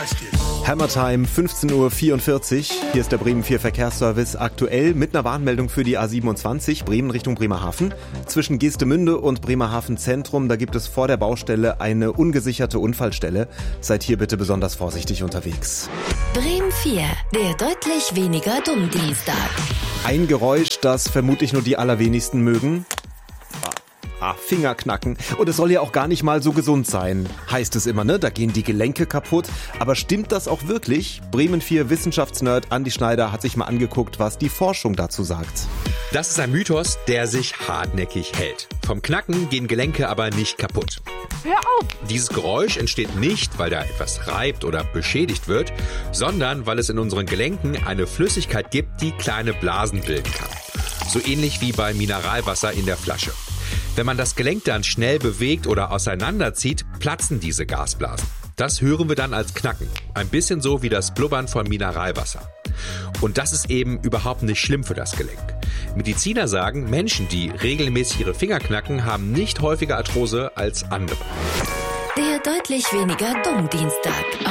Hammertime, 15:44 Uhr. Hier ist der Bremen 4 Verkehrsservice aktuell mit einer Warnmeldung für die A27 Bremen Richtung Bremerhaven. Zwischen Geestemünde und Bremerhaven Zentrum, da gibt es vor der Baustelle eine ungesicherte Unfallstelle. Seid hier bitte besonders vorsichtig unterwegs. Bremen 4, der deutlich weniger Dummdienstag. Ein Geräusch, das vermutlich nur die allerwenigsten mögen. Fingerknacken. Und es soll ja auch gar nicht mal so gesund sein. Heißt es immer, ne? Da gehen die Gelenke kaputt. Aber stimmt das auch wirklich? Bremen 4 Wissenschaftsnerd Andi Schneider hat sich mal angeguckt, was die Forschung dazu sagt. Das ist ein Mythos, der sich hartnäckig hält. Vom Knacken gehen Gelenke aber nicht kaputt. Hör auf! Dieses Geräusch entsteht nicht, weil da etwas reibt oder beschädigt wird, sondern weil es in unseren Gelenken eine Flüssigkeit gibt, die kleine Blasen bilden kann. So ähnlich wie bei Mineralwasser in der Flasche. Wenn man das Gelenk dann schnell bewegt oder auseinanderzieht, platzen diese Gasblasen. Das hören wir dann als Knacken. Ein bisschen so wie das Blubbern von Mineralwasser. Und das ist eben überhaupt nicht schlimm für das Gelenk. Mediziner sagen, Menschen, die regelmäßig ihre Finger knacken, haben nicht häufiger Arthrose als andere. Der deutlich weniger Dummdienstag.